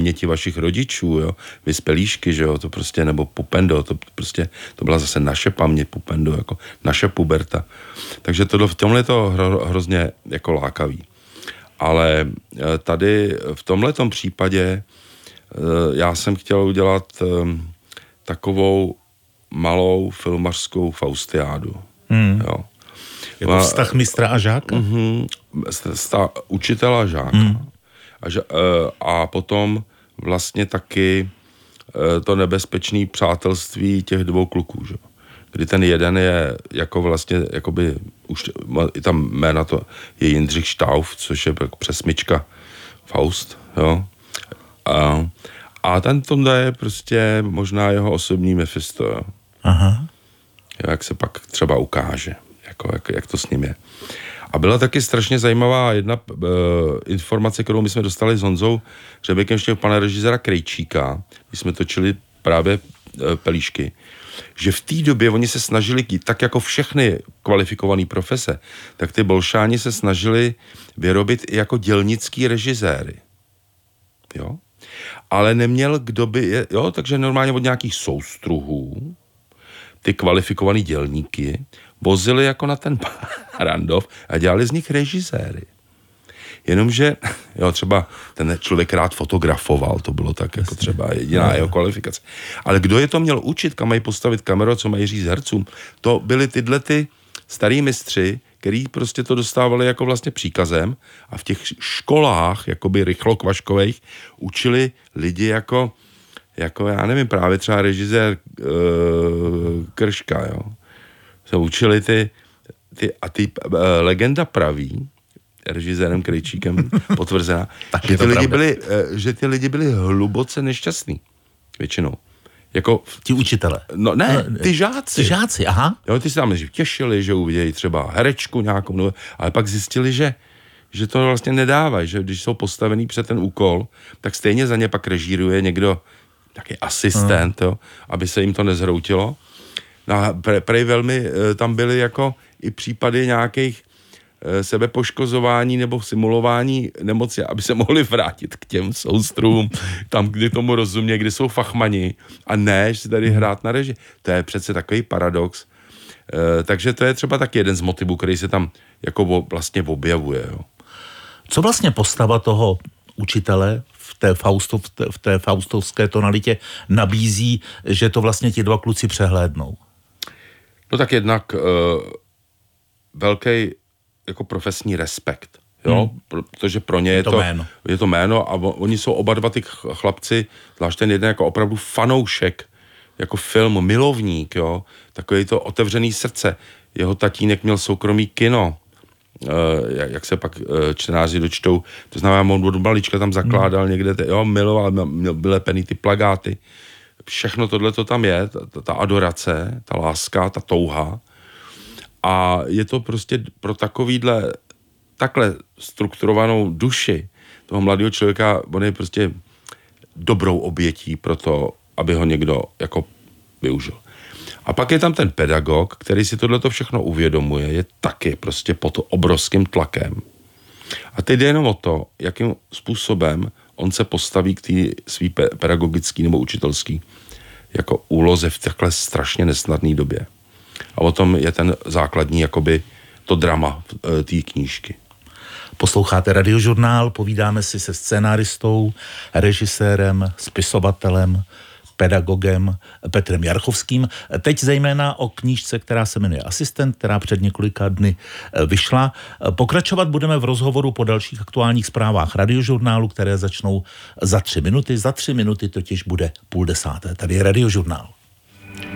paměti vašich rodičů, jo, vy z Pelíšky, že jo, to prostě, nebo Pupendo, to prostě, to byla zase naše paměť, Pupendo, jako naše puberta. Takže v tomhle je to hrozně jako lákavý. Ale tady v tomhletom případě já jsem chtěl udělat takovou malou filmařskou faustiádu. Jo. Jako vztah mistra a žáka? Učitela a žáka. A potom vlastně taky to nebezpečné přátelství těch dvou kluků, že? Kdy ten jeden je jako vlastně, jakoby, už i tam jména to je Jindřich Štauf, což je přesmička Faust, jo. A ten Tonda je prostě možná jeho osobní Mephisto, jo. Aha. Jak se pak třeba ukáže, jako, jak to s ním je. A byla taky strašně zajímavá jedna informace, kterou my jsme dostali s Honzou Řeběkem, ještě pana režiséra Krejčíka, když jsme točili právě Pelíšky, že v té době oni se snažili, tak jako všechny kvalifikované profese, tak ty bolšáni se snažili vyrobit i jako dělnický režiséry. Jo? Ale neměl kdo by, jo, takže normálně od nějakých soustruhů ty kvalifikovaný dělníky vozili jako na ten Randov a dělali z nich režiséry. Jenomže, jo, třeba ten člověk rád fotografoval, to bylo tak jako třeba jediná jeho kvalifikace. Ale kdo je to měl učit, kam mají postavit kameru, co mají říct hercům, to byly tyhle ty starý mistři, který prostě to dostávali jako vlastně příkazem a v těch školách, jakoby rychlokvaškových, učili lidi jako já nevím, právě třeba režisér Krška, jo. Se učili ty legenda praví, režisérem Krejčíkem potvrzená, že ty lidi byli hluboce nešťastní. Většinou. Jako ti učitele. No ne, ty žáci. Ty žáci, aha. Jo, ty si tam těšili, že uvidějí třeba herečku nějakou, ale pak zjistili, že to vlastně nedávají, že když jsou postavený před ten úkol, tak stejně za ně pak režíruje někdo, taky asistent, jo, aby se jim to nezhroutilo. No a prej velmi tam byly jako i případy nějakých sebepoškozování nebo simulování nemoci, aby se mohli vrátit k těm soustrům, tam, kdy tomu rozumě, kdy jsou fachmani a ne, že si tady hrát na režii. To je přece takový paradox. Takže to je třeba taky jeden z motivů, který se tam jako vlastně objevuje. Jo. Co vlastně postava toho učitele v té faustovské tonalitě nabízí, že to vlastně ti dva kluci přehlédnou? No tak jednak velký jako profesní respekt, jo, protože pro ně je to jméno a oni jsou oba dva ty chlapci, zvlášť ten jeden jako opravdu fanoušek, jako film, milovník, jo, takový to otevřený srdce. Jeho tatínek měl soukromý kino, jak se pak čtenáři dočtou, to znamená, on od malička tam zakládal někde, jo, miloval, měl vylepený ty plagáty. Všechno tohle to tam je, ta adorace, ta láska, ta touha. A je to prostě pro takhle strukturovanou duši toho mladého člověka, on je prostě dobrou obětí pro to, aby ho někdo jako využil. A pak je tam ten pedagog, který si tohleto všechno uvědomuje, je taky prostě pod obrovským tlakem. A teď jde jenom o to, jakým způsobem on se postaví k té svý pedagogický nebo učitelský jako úloze v takhle strašně nesnadné době. A o tom je ten základní, jakoby to drama té knížky. Posloucháte Radiožurnál, povídáme si se scénáristou, režisérem, spisovatelem, pedagogem Petrem Jarchovským. Teď zejména o knížce, která se jmenuje Asistent, která před několika dny vyšla. Pokračovat budeme v rozhovoru po dalších aktuálních zprávách Radiožurnálu, které začnou za 3 minuty. Za 3 minuty totiž bude 9:30. Tady je Radiožurnál.